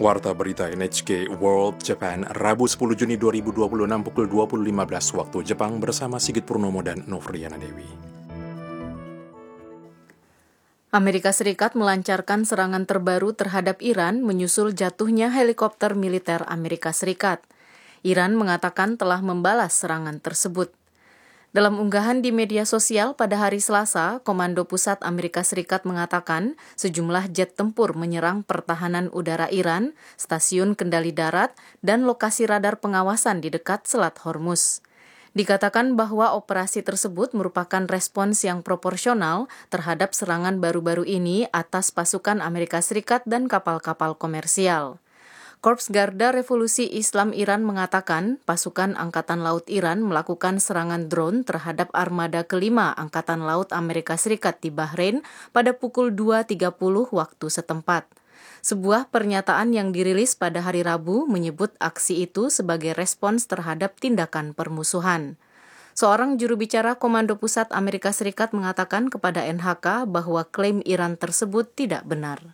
Warta Berita NHK World Japan, Rabu 10 Juni 2026 pukul 20.15 waktu Jepang bersama Sigit Purnomo dan Novriana Dewi. Amerika Serikat melancarkan serangan terbaru terhadap Iran menyusul jatuhnya helikopter militer Amerika Serikat. Iran mengatakan telah membalas serangan tersebut. Dalam unggahan di media sosial pada hari Selasa, Komando Pusat Amerika Serikat mengatakan sejumlah jet tempur menyerang pertahanan udara Iran, stasiun kendali darat, dan lokasi radar pengawasan di dekat Selat Hormuz. Dikatakan bahwa operasi tersebut merupakan respons yang proporsional terhadap serangan baru-baru ini atas pasukan Amerika Serikat dan kapal-kapal komersial. Korps Garda Revolusi Islam Iran mengatakan pasukan Angkatan Laut Iran melakukan serangan drone terhadap armada kelima Angkatan Laut Amerika Serikat di Bahrain pada pukul 2.30 waktu setempat. Sebuah pernyataan yang dirilis pada hari Rabu menyebut aksi itu sebagai respons terhadap tindakan permusuhan. Seorang juru bicara Komando Pusat Amerika Serikat mengatakan kepada NHK bahwa klaim Iran tersebut tidak benar.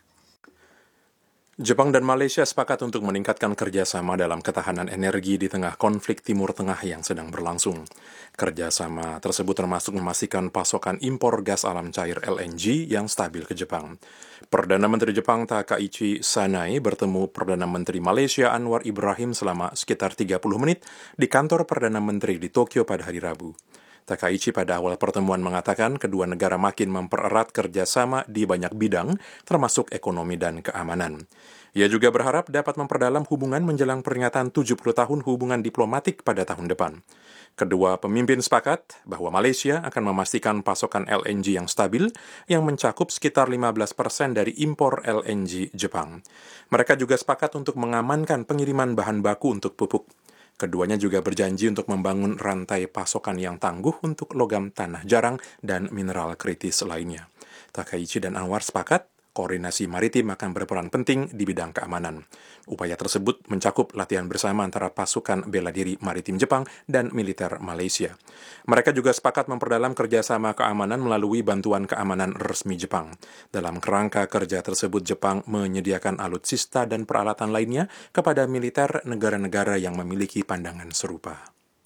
Jepang dan Malaysia sepakat untuk meningkatkan kerjasama dalam ketahanan energi di tengah konflik Timur Tengah yang sedang berlangsung. Kerjasama tersebut termasuk memastikan pasokan impor gas alam cair LNG yang stabil ke Jepang. Perdana Menteri Jepang Takaichi Sanai bertemu Perdana Menteri Malaysia Anwar Ibrahim selama sekitar 30 menit di kantor Perdana Menteri di Tokyo pada hari Rabu. Takaichi pada awal pertemuan mengatakan kedua negara makin mempererat kerjasama di banyak bidang, termasuk ekonomi dan keamanan. Ia juga berharap dapat memperdalam hubungan menjelang peringatan 70 tahun hubungan diplomatik pada tahun depan. Kedua pemimpin sepakat bahwa Malaysia akan memastikan pasokan LNG yang stabil yang mencakup sekitar 15% dari impor LNG Jepang. Mereka juga sepakat untuk mengamankan pengiriman bahan baku untuk pupuk. Keduanya juga berjanji untuk membangun rantai pasokan yang tangguh untuk logam tanah jarang dan mineral kritis lainnya. Takaichi dan Anwar sepakat, koordinasi maritim akan berperan penting di bidang keamanan. Upaya tersebut mencakup latihan bersama antara pasukan bela diri maritim Jepang dan militer Malaysia. Mereka juga sepakat memperdalam kerjasama keamanan melalui bantuan keamanan resmi Jepang. Dalam kerangka kerja tersebut, Jepang menyediakan alutsista dan peralatan lainnya kepada militer negara-negara yang memiliki pandangan serupa.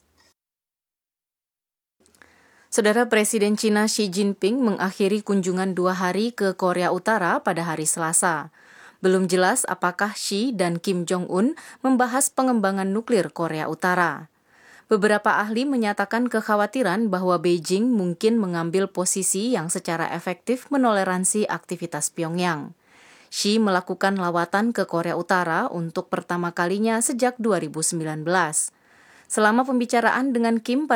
Saudara Presiden China Xi Jinping mengakhiri kunjungan 2 hari ke Korea Utara pada hari Selasa. Belum jelas apakah Xi dan Kim Jong-un membahas pengembangan nuklir Korea Utara. Beberapa ahli menyatakan kekhawatiran bahwa Beijing mungkin mengambil posisi yang secara efektif menoleransi aktivitas Pyongyang. Xi melakukan lawatan ke Korea Utara untuk pertama kalinya sejak 2019. Selama pembicaraan dengan Kim